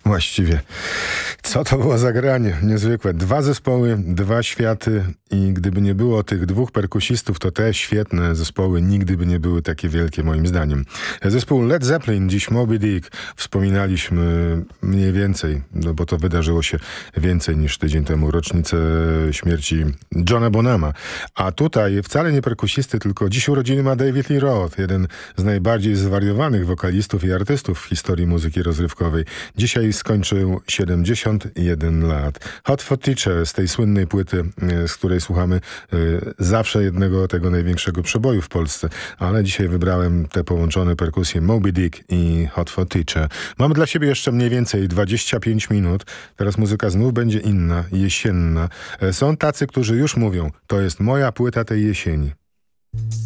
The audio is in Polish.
Właściwie. Co to było za granie? Niezwykłe. 2 zespoły, 2 światy i gdyby nie było tych 2 perkusistów, to te świetne zespoły nigdy by nie były takie wielkie moim zdaniem. Zespół Led Zeppelin, dziś Moby Dick. Wspominaliśmy mniej więcej, no bo to wydarzyło się więcej niż tydzień temu, rocznicę śmierci Johna Bonhama. A tutaj wcale nie perkusisty, tylko dziś urodziny ma David Lee Roth, jeden z najbardziej zwariowanych wokalistów i artystów w historii muzyki rozrywkowej. Dzisiaj skończył 71 lat. Hot for Teacher z tej słynnej płyty, z której słuchamy zawsze jednego tego największego przeboju w Polsce. Ale dzisiaj wybrałem te połączone perkusje Moby Dick i Hot for Teacher. Mamy dla siebie jeszcze mniej więcej 25 minut. Teraz muzyka znów będzie inna, jesienna. Są tacy, którzy już mówią, to jest moja płyta tej jesieni.